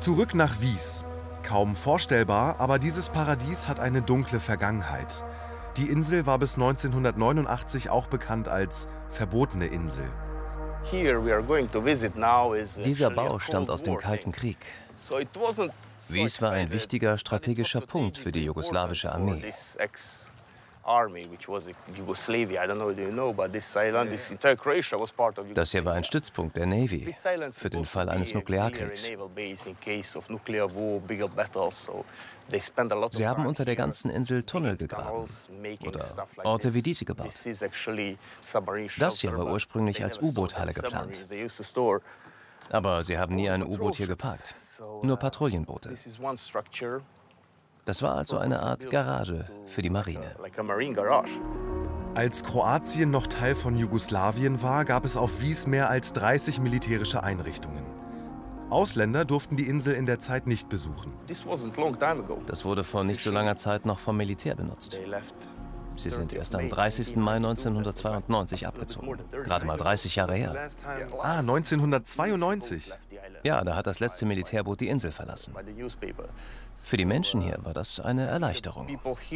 Zurück nach Vis. Kaum vorstellbar, aber dieses Paradies hat eine dunkle Vergangenheit. Die Insel war bis 1989 auch bekannt als verbotene Insel. Dieser Bau stammt aus dem Kalten Krieg. Vis war ein wichtiger strategischer Punkt für die jugoslawische Armee. Das hier war ein Stützpunkt der Navy für den Fall eines Nuklearkriegs. Sie haben unter der ganzen Insel Tunnel gegraben oder Orte wie diese gebaut. Das hier war ursprünglich als U-Boot-Halle geplant. Aber sie haben nie ein U-Boot hier geparkt, nur Patrouillenboote. Das war also eine Art Garage für die Marine. Als Kroatien noch Teil von Jugoslawien war, gab es auf Vis mehr als 30 militärische Einrichtungen. Ausländer durften die Insel in der Zeit nicht besuchen. Das wurde vor nicht so langer Zeit noch vom Militär benutzt. Sie sind erst am 30. Mai 1992 abgezogen. Gerade mal 30 Jahre her. Ah, 1992. Ja, da hat das letzte Militärboot die Insel verlassen. Für die Menschen hier war das eine Erleichterung.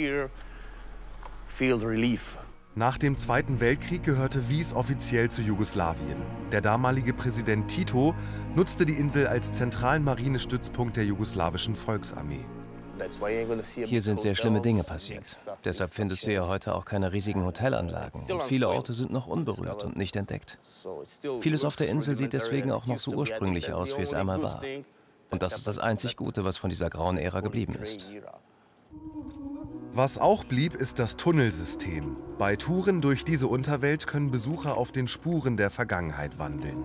Nach dem Zweiten Weltkrieg gehörte Vis offiziell zu Jugoslawien. Der damalige Präsident Tito nutzte die Insel als zentralen Marinestützpunkt der jugoslawischen Volksarmee. Hier sind sehr schlimme Dinge passiert. Deshalb findest du ja heute auch keine riesigen Hotelanlagen. Und viele Orte sind noch unberührt und nicht entdeckt. Vieles auf der Insel sieht deswegen auch noch so ursprünglich aus, wie es einmal war. Und das ist das einzig Gute, was von dieser grauen Ära geblieben ist. Was auch blieb, ist das Tunnelsystem. Bei Touren durch diese Unterwelt können Besucher auf den Spuren der Vergangenheit wandeln.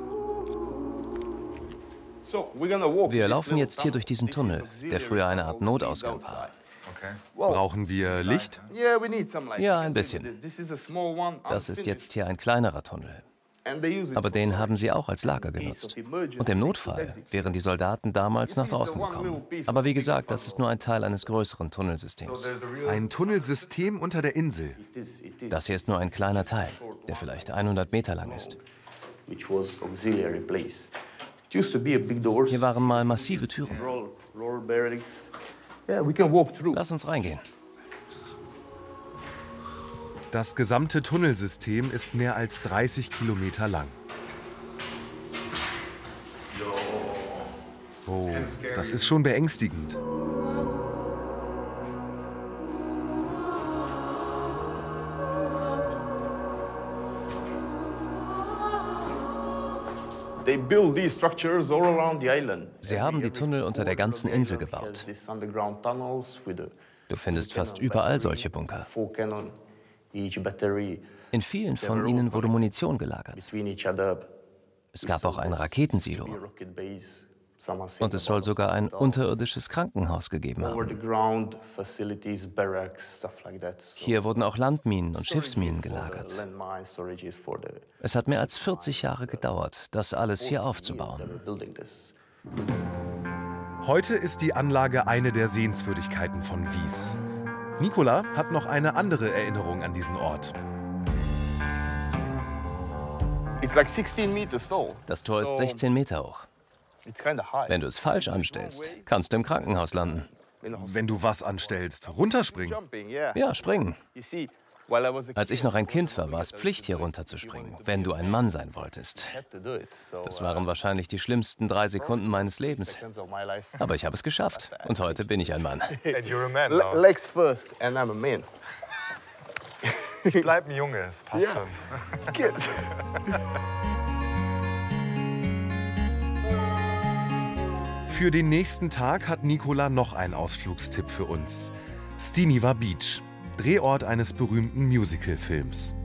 Wir laufen jetzt hier durch diesen Tunnel, der früher eine Art Notausgang war. Brauchen wir Licht? Ja, ein bisschen. Das ist jetzt hier ein kleinerer Tunnel. Aber den haben sie auch als Lager genutzt. Und im Notfall wären die Soldaten damals nach draußen gekommen. Aber wie gesagt, das ist nur ein Teil eines größeren Tunnelsystems. Ein Tunnelsystem unter der Insel. Das hier ist nur ein kleiner Teil, der vielleicht 100 Meter lang ist. Hier waren mal massive Türen. Lass uns reingehen. Das gesamte Tunnelsystem ist mehr als 30 Kilometer lang. Oh, das ist schon beängstigend. Sie haben die Tunnel unter der ganzen Insel gebaut. Du findest fast überall solche Bunker. In vielen von ihnen wurde Munition gelagert. Es gab auch ein Raketensilo. Und es soll sogar ein unterirdisches Krankenhaus gegeben haben. Hier wurden auch Landminen und Schiffsminen gelagert. Es hat mehr als 40 Jahre gedauert, das alles hier aufzubauen. Heute ist die Anlage eine der Sehenswürdigkeiten von Vis. Nikola hat noch eine andere Erinnerung an diesen Ort. Das Tor ist 16 Meter hoch. Wenn du es falsch anstellst, kannst du im Krankenhaus landen. Wenn du was anstellst, runterspringen? Ja, springen. Als ich noch ein Kind war, war es Pflicht, hier runterzuspringen, wenn du ein Mann sein wolltest. Das waren wahrscheinlich die schlimmsten 3 Sekunden meines Lebens. Aber ich habe es geschafft. Und heute bin ich ein Mann. Legs first and I'm a man. Ich bleib ein Junge, es passt schon. Für den nächsten Tag hat Nikola noch einen Ausflugstipp für uns. Stenivá Beach, Drehort eines berühmten Musicalfilms.